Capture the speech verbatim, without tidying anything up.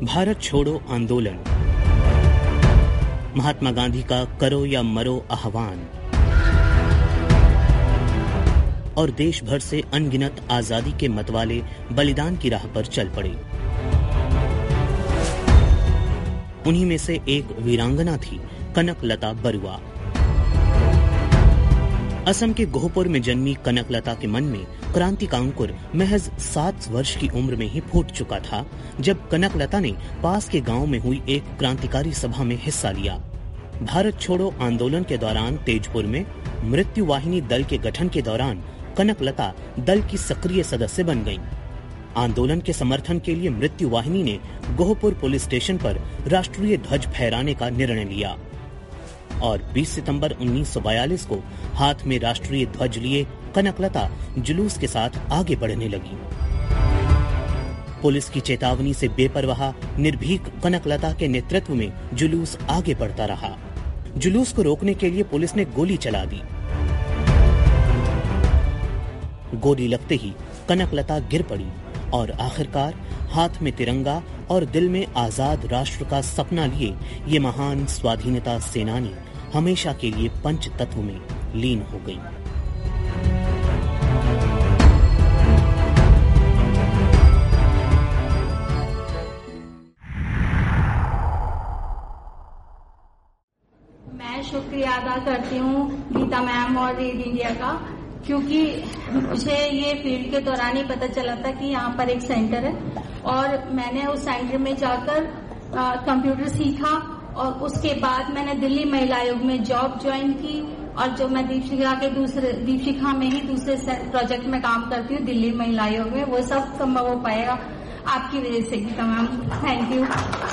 भारत छोड़ो आंदोलन, महात्मा गांधी का करो या मरो आह्वान और देश भर से अनगिनत आजादी के मतवाले बलिदान की राह पर चल पड़े। उन्हीं में से एक वीरांगना थी कनकलता बरुआ। असम के गोहपुर में जन्मी कनकलता के मन में क्रांति का अंकुर महज सात वर्ष की उम्र में ही फूट चुका था, जब कनकलता ने पास के गांव में हुई एक क्रांतिकारी सभा में हिस्सा लिया। भारत छोड़ो आंदोलन के दौरान तेजपुर में मृत्यु वाहिनी दल के गठन के दौरान कनकलता दल की सक्रिय सदस्य बन गईं। आंदोलन के समर्थन के लिए मृत्यु वाहिनी ने गोहपुर पुलिस स्टेशन पर राष्ट्रीय ध्वज फहराने का निर्णय लिया और बीस सितंबर उन्नीस सौ बयालीस को हाथ में राष्ट्रीय ध्वज लिए कनकलता जुलूस के साथ आगे बढ़ने लगी। पुलिस की चेतावनी से बेपरवाह निर्भीक कनकलता के नेतृत्व में जुलूस आगे बढ़ता रहा। जुलूस को रोकने के लिए पुलिस ने गोली चला दी। गोली लगते ही कनकलता गिर पड़ी और आखिरकार हाथ में तिरंगा और दिल में आजाद राष्ट्र का सपना लिए ये महान स्वाधीनता सेनानी हमेशा के लिए पंच तत्व में लीन हो गई। मैं शुक्रिया अदा करती हूँ गीता मैम और रीड इंडिया का, क्योंकि मुझे ये फील्ड के दौरान ही पता चला था कि यहाँ पर एक सेंटर है और मैंने उस सेंटर में जाकर कंप्यूटर सीखा और उसके बाद मैंने दिल्ली महिला आयोग में जॉब ज्वाइन की और जो मैं दीपशिखा के दूसरे दीपशिखा में ही दूसरे प्रोजेक्ट में काम करती हूँ दिल्ली महिला आयोग में, वो सब संभव हो पाएगा आपकी वजह से गीता मैम। Thank you.